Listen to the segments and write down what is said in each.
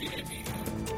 FM.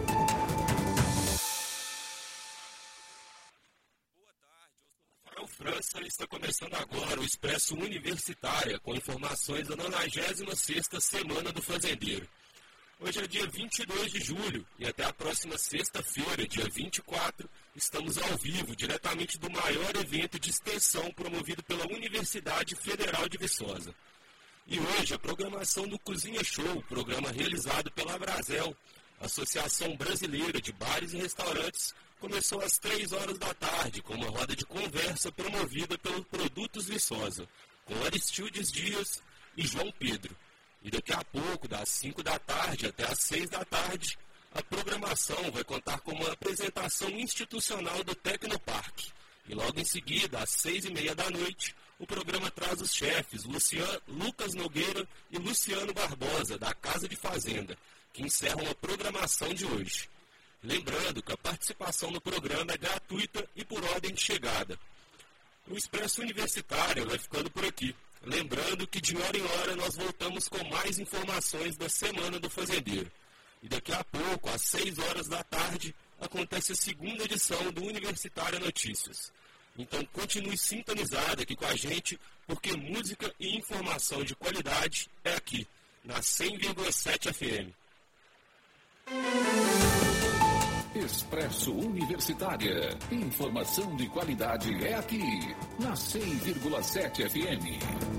França, está começando agora o Expresso Universitária, com informações da 96ª Semana do Fazendeiro. Hoje é dia 22 de julho e até a próxima sexta-feira, dia 24, estamos ao vivo, diretamente do maior evento de extensão promovido pela Universidade Federal de Viçosa. E hoje a programação do Cozinha Show, programa realizado pela Abrazel, Associação Brasileira de Bares e Restaurantes, começou às 3 horas da tarde, com uma roda de conversa promovida pelo Produtos Viçosa, com Aristildes Dias e João Pedro. E daqui a pouco, das 5 da tarde até às 6 da tarde, a programação vai contar com uma apresentação institucional do Tecnoparque. E logo em seguida, às 6h30 da noite, o programa traz os chefes Lucas Nogueira e Luciano Barbosa, da Casa de Fazenda, que encerram a programação de hoje. Lembrando que a participação no programa é gratuita e por ordem de chegada. O Expresso Universitário vai ficando por aqui. Lembrando que de hora em hora nós voltamos com mais informações da Semana do Fazendeiro. E daqui a pouco, às 6 horas da tarde, acontece a segunda edição do Universitário Notícias. Então continue sintonizado aqui com a gente, porque música e informação de qualidade é aqui, na 100,7 FM. Expresso Universitária. Informação de qualidade é aqui, na 100,7 FM.